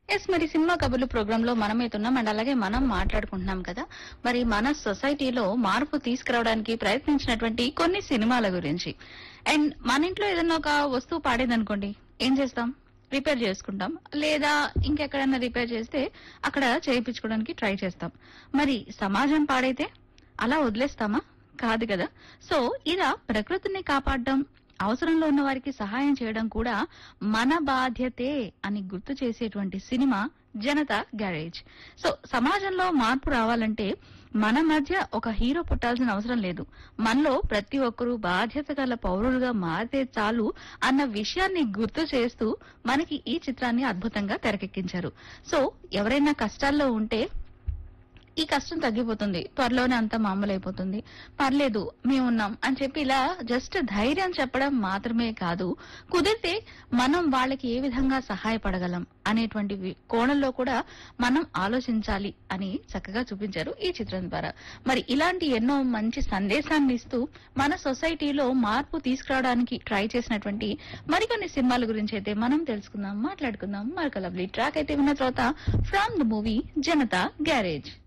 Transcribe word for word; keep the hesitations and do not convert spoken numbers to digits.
Yes మరి cinema కబుర్లు programme లో మనం అవుతున్నాం అండ్ అలాగే మనం మాట్లాడుకుంటున్నాం కదా. మరి మన సొసైటీలో మార్పు తీసుకురావడానికి ప్రయత్నించినటువంటి కొన్ని సినిమాల గురించి. అండ్ మన ఇంట్లో ఏదైనా ఒక వస్తువు పాడేదనుకోండి, ఏం చేస్తాం? రిపేర్ చేసుకుంటాం, లేదా ఇంకెక్కడైనా రిపేర్ చేస్తే అక్కడ చేయించుకోవడానికి ట్రై చేస్తాం. మరి సమాజం పాడైతే అలా వదిలేస్తామా? కాదు కదా. సో ఇలా ప్రకృతిని కాపాడడం, అవసరంలో ఉన్న వారికి సహాయం చేయడం కూడా మన బాధ్యతే అని గుర్తు చేసేటువంటి సినిమా జనతా గ్యారేజ్. సో సమాజంలో మార్పు రావాలంటే మన మధ్య ఒక హీరో పుట్టాల్సిన అవసరం లేదు. మనలో ప్రతి ఒక్కరూ బాధ్యత గల పౌరులుగా మారితే చాలు అన్న విషయాన్ని గుర్తు చేస్తూ మనకి ఈ చిత్రాన్ని అద్భుతంగా తెరకెక్కించారు. సో ఎవరైనా కష్టాల్లో ఉంటే ఈ కష్టం తగ్గిపోతుంది, త్వరలోనే అంతా మామూలైపోతుంది, పర్లేదు మేమున్నాం అని చెప్పి ఇలా జస్ట్ ధైర్యం చెప్పడం మాత్రమే కాదు, కుదిరితే మనం వాళ్ళకి ఏ విధంగా సహాయపడగలం అనేటువంటి వి- కోణంలో కూడా మనం ఆలోచించాలి అని చక్కగా చూపించారు ఈ చిత్రం ద్వారా. మరి ఇలాంటి ఎన్నో మంచి సందేశాన్ని ఇస్తూ మన సొసైటీలో మార్పు తీసుకురావడానికి ట్రై చేసినటువంటి మరికొన్ని సినిమాల గురించి అయితే మనం తెలుసుకుందాం, మాట్లాడుకుందాం. మరొక లవ్లీ ట్రాక్ అయితే విన్న తర్వాత from the movie Janata garage.